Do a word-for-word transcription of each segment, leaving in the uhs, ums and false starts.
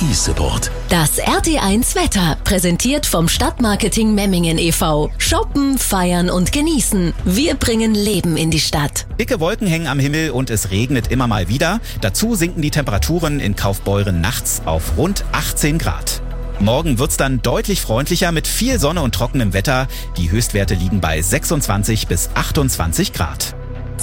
E-Support. Das R T eins Wetter, präsentiert vom Stadtmarketing Memmingen e V Shoppen, feiern und genießen. Wir bringen Leben in die Stadt. Dicke Wolken hängen am Himmel und es regnet immer mal wieder. Dazu sinken die Temperaturen in Kaufbeuren nachts auf rund achtzehn Grad. Morgen wird's dann deutlich freundlicher mit viel Sonne und trockenem Wetter. Die Höchstwerte liegen bei sechsundzwanzig bis achtundzwanzig Grad.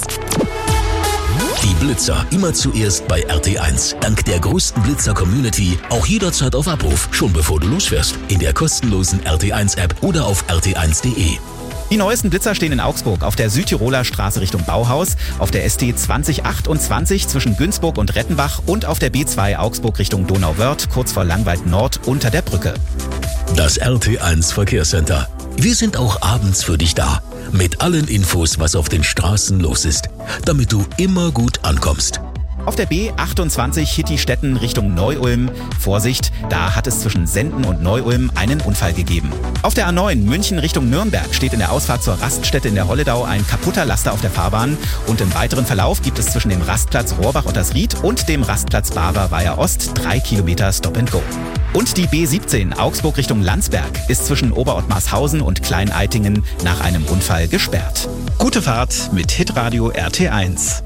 Die Blitzer immer zuerst bei R T eins. Dank der größten Blitzer-Community auch jederzeit auf Abruf, schon bevor du losfährst. In der kostenlosen R T eins App oder auf r t eins punkt d e. Die neuesten Blitzer stehen in Augsburg auf der Südtiroler Straße Richtung Bauhaus, auf der S T zwanzig achtundzwanzig zwischen Günzburg und Rettenbach und auf der B zwei Augsburg Richtung Donauwörth, kurz vor Langweid Nord unter der Brücke. Das R T eins Verkehrscenter. Wir sind auch abends für dich da. Mit allen Infos, was auf den Straßen los ist, damit du immer gut ankommst. Auf der B achtundzwanzig Hittistetten Richtung Neu-Ulm. Vorsicht, da hat es zwischen Senden und Neu-Ulm einen Unfall gegeben. Auf der A neun München Richtung Nürnberg steht in der Ausfahrt zur Raststätte in der Holledau ein kaputter Laster auf der Fahrbahn. Und im weiteren Verlauf gibt es zwischen dem Rastplatz Rohrbach-Untersried und dem Rastplatz Barber-Weiher Ost drei Kilometer Stop and Go. Und die B siebzehn Augsburg Richtung Landsberg ist zwischen Oberottmarshausen und Klein-Eitingen nach einem Unfall gesperrt. Gute Fahrt mit Hitradio R T eins.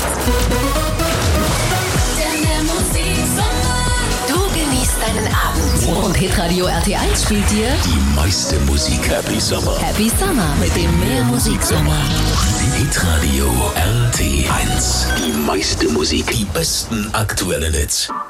Deinen Abend. Und Hitradio R T eins spielt dir Die meiste Musik. Happy Summer. Happy Summer mit dem Mehr Musiksommer. Hitradio R T eins. Die meiste Musik. Die besten aktuellen Hits.